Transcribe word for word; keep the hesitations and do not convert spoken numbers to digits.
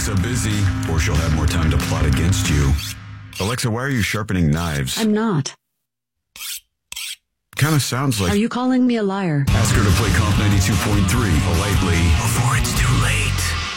Alexa busy, or she'll have more time to plot against you. Alexa, why are you sharpening knives? I'm not. Kind of sounds like... Are you calling me a liar? Ask her to play Comp ninety-two point three politely before it's too late.